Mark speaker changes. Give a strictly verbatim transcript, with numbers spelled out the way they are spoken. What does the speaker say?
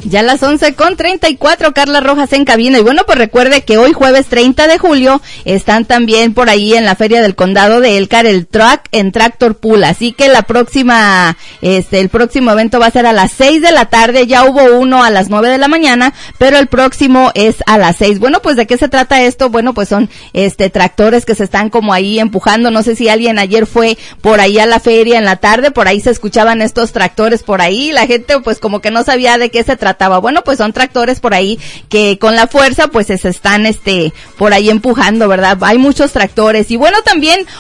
Speaker 1: Ya a las once con treinta y cuatro, Carla Rojas en cabina. Y bueno, pues recuerde que hoy jueves treinta de julio están también por ahí en la Feria del Condado de Elkhart el track en Tractor Pool. Así que la próxima, este, el próximo evento va a ser a las seis de la tarde. Ya hubo uno a las nueve de la mañana, pero el próximo es a las seis. Bueno, pues ¿de qué se trata esto? Bueno, pues son, este, tractores que se están como ahí empujando. No sé si alguien ayer fue por ahí a la feria en la tarde, por ahí se escuchaban estos tractores por ahí. La gente pues como que no sabía de qué se trataba. Bueno, pues son tractores por ahí que con la fuerza pues se están este por ahí empujando, ¿verdad? Hay muchos tractores. Y bueno, también